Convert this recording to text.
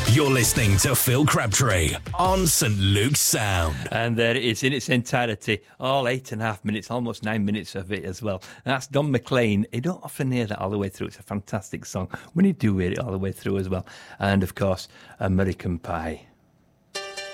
You're listening to Phil Crabtree on St Luke's Sound. And there it is in its entirety, all 8.5 minutes, almost 9 minutes of it as well. And that's Don McLean. You don't often hear that all the way through. It's a fantastic song when you do hear it all the way through as well. And of course, American Pie.